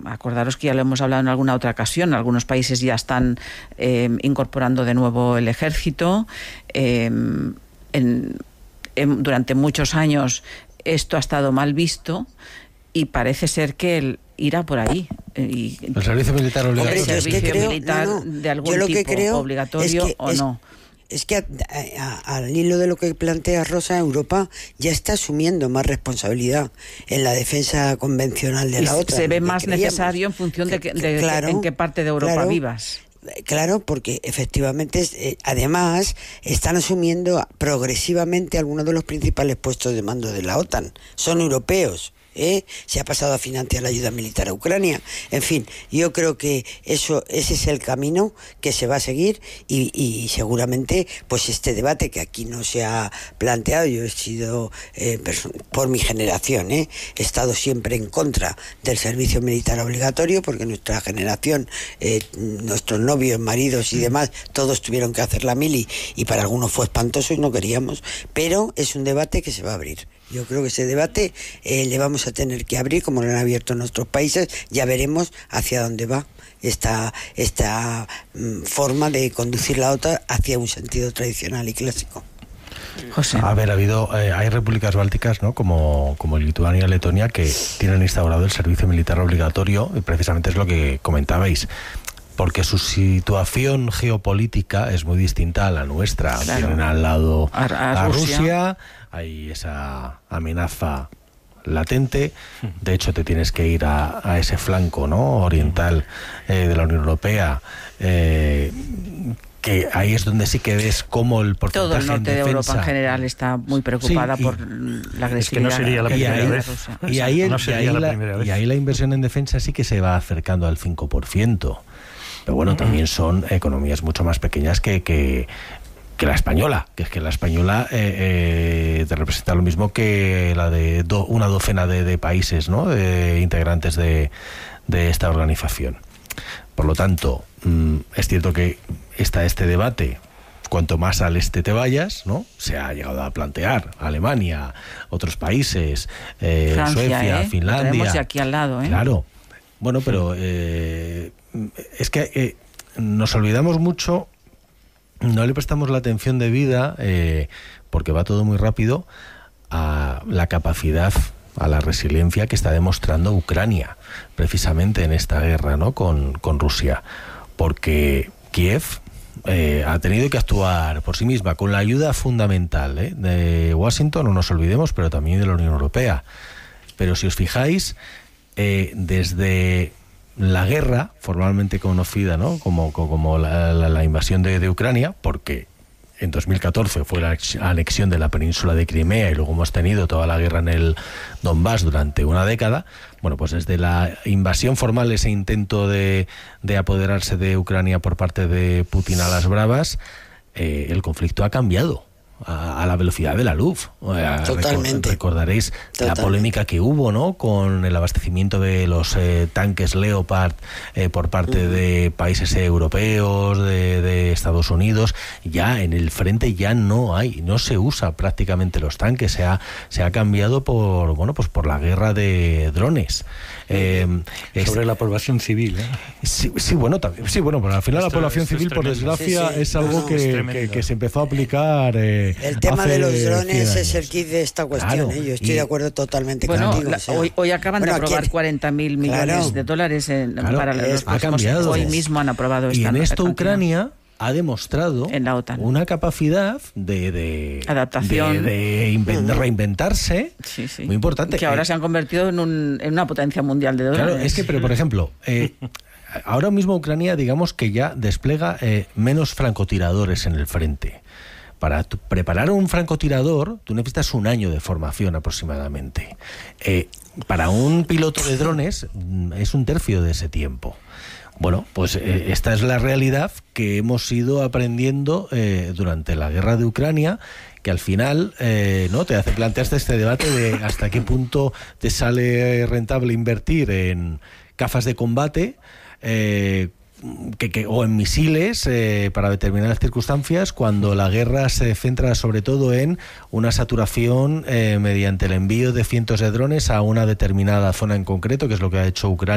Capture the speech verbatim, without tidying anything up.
acordaros que ya lo hemos hablado en alguna otra ocasión, algunos países ya están eh, incorporando de nuevo el ejército. Eh, en, en, durante muchos años esto ha estado mal visto y parece ser que el, irá por ahí. Y, el servicio militar obligatorio. El servicio es que creo, militar no, no. de algún Yo lo tipo, que creo obligatorio es que o es, no. Es que a, a, al hilo de lo que plantea Rosa, Europa ya está asumiendo más responsabilidad en la defensa convencional de la OTAN. Se ve más necesario en función de, que, de claro, en qué parte de Europa claro, vivas. Claro, porque efectivamente, eh, además, están asumiendo progresivamente algunos de los principales puestos de mando de la OTAN. Son europeos. ¿Eh? Se ha pasado a financiar la ayuda militar a Ucrania. En fin, yo creo que eso, ese es el camino que se va a seguir y, y seguramente pues este debate que aquí no se ha planteado, yo he sido eh, por mi generación, ¿eh? he estado siempre en contra del servicio militar obligatorio porque nuestra generación, eh, nuestros novios, maridos y demás, todos tuvieron que hacer la mili y para algunos fue espantoso y no queríamos, pero es un debate que se va a abrir. Yo creo que ese debate eh, le vamos a tener que abrir, como lo han abierto en nuestros países. Ya veremos hacia dónde va esta, esta mm, forma de conducir la OTAN hacia un sentido tradicional y clásico. José. A ver, ha habido, eh, hay repúblicas bálticas, ¿no? Como, como Lituania y Letonia, que tienen instaurado el servicio militar obligatorio, y precisamente es lo que comentabais. Porque su situación geopolítica es muy distinta a la nuestra. Claro. Tienen al lado a, a, a Rusia. Rusia, hay esa amenaza latente. De hecho, te tienes que ir a, a ese flanco, ¿no? oriental eh, de la Unión Europea, eh, que ahí es donde sí que ves cómo el porcentaje todo el norte en de defensa... Europa en general está muy preocupada sí, y, por la agresividad. Es que no sería la primera y ahí, vez. Y ahí, el, no y, ahí la la, primera vez. y ahí la inversión en defensa sí que se va acercando al cinco por ciento. Pero bueno, también son economías mucho más pequeñas que, que, que la española, que es que la española eh, eh, te representa lo mismo que la de do, una docena de, de países, ¿no? de integrantes de, de esta organización. Por lo tanto, mmm, es cierto que está este debate. Cuanto más al este te vayas, ¿no? Se ha llegado a plantear Alemania, otros países, eh, Francia, Suecia, ¿eh? Finlandia. Lo tenemos de aquí al lado, ¿eh? Claro. Bueno, pero eh, es que eh, nos olvidamos mucho, no le prestamos la atención debida, eh, porque va todo muy rápido, a la capacidad, a la resiliencia que está demostrando Ucrania, precisamente en esta guerra, ¿no? con, con Rusia. Porque Kiev eh, ha tenido que actuar por sí misma, con la ayuda fundamental ¿eh? de Washington, no nos olvidemos, pero también de la Unión Europea. Pero si os fijáis, Eh, desde la guerra formalmente conocida, ¿no? como, como la, la, la invasión de, de Ucrania, porque en dos mil catorce fue la anexión de la península de Crimea y luego hemos tenido toda la guerra en el Donbass durante una década. Bueno, pues desde la invasión formal, ese intento de, de apoderarse de Ucrania por parte de Putin a las bravas, eh, el conflicto ha cambiado a, a la velocidad de la luz. Totalmente. Recordaréis Totalmente. la polémica que hubo, ¿no? Con el abastecimiento de los eh, tanques Leopard eh, por parte uh-huh. de países europeos, de, de Estados Unidos. Ya en el frente ya no hay, no se usa prácticamente los tanques. Se ha, se ha cambiado por, bueno, pues por la guerra de drones. Eh, Sobre es, la población civil, ¿eh? Sí, sí, bueno, también, sí, bueno, pero al final esto, la población civil, por desgracia, sí, sí. es algo no, que, es que, que se empezó a aplicar. Eh, el tema de los drones es el kit de esta cuestión. Claro, ¿eh? Yo estoy y, de acuerdo totalmente bueno, contigo. La, o sea, hoy, hoy acaban bueno, de aprobar aquí, cuarenta mil millones claro, de dólares en, claro, para los es, próximos. Hoy mismo han aprobado esta Y en esto cantidad. Ucrania ha demostrado en la OTAN una capacidad de, de adaptación, de, de, invent, de reinventarse, sí, sí. muy importante. Que ahora eh, se han convertido en, un, en una potencia mundial de dólares. Claro, es que, pero por ejemplo, eh, ahora mismo Ucrania, digamos que ya despliega eh, menos francotiradores en el frente. Para tu, preparar un francotirador, tú necesitas un año de formación aproximadamente. Eh, para un piloto de drones es un tercio de ese tiempo. Bueno, pues eh, esta es la realidad que hemos ido aprendiendo eh, durante la guerra de Ucrania, que al final eh, no te hace plantearse este debate de hasta qué punto te sale rentable invertir en gafas de combate eh, que, que, o en misiles eh, para determinadas circunstancias, cuando la guerra se centra sobre todo en una saturación eh, mediante el envío de cientos de drones a una determinada zona en concreto, que es lo que ha hecho Ucrania.